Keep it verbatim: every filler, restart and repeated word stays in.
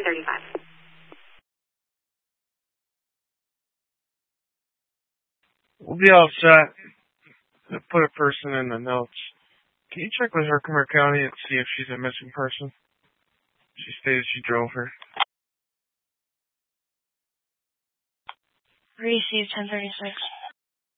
thirty-five. We'll be all set. I'll put a person in the notes. Can you check with Herkimer County and see if she's a missing person? She stated she drove her. Received ten thirty-six.